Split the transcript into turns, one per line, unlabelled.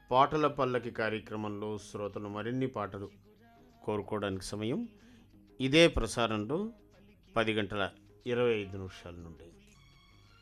పాటల పల్లకి కార్యక్రమంలో శ్రోతలు మరిన్ని పాటలు కోరుకోవడానికి సమయం ఇదే ప్రసారంలో 10 గంటల 25 నిమిషాల నుండి